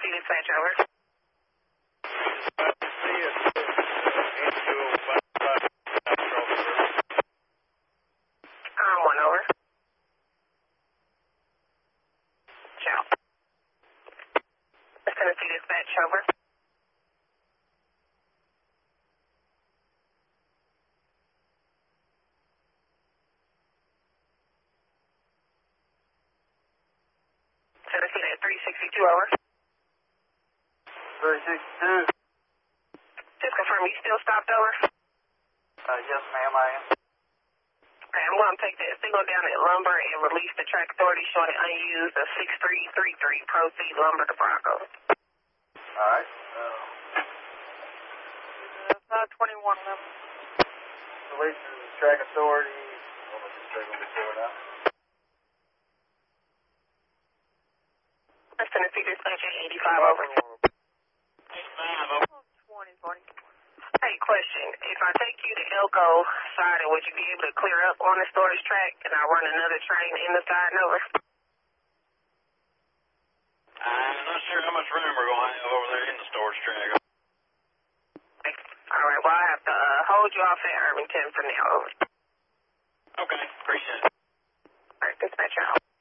Tennessee dispatch, over. One over. Ciao. Tennessee dispatch, over. Tennessee at 362, over. 362. Just confirm you still stopped, over. Yes, ma'am, I am. Okay, I'm going to take that signal down at Lumber and release the track authority showing it unused of 6333. Proceed Lumber to Bronco. All right. 521 Lumber. Releasing the track authority. I'll let this signal before now. That's Tennessee dispatch at 85, over. 85, over. 20, 40. Hey, question. If I take you to Elko siding, would you be able to clear up on the storage track and I run another train in the siding, over? I'm not sure how much room we're going to have over there in the storage track. Okay. All right, well, I have to hold you off at Irvington for now, over. Okay, appreciate it. All right, dispatch out.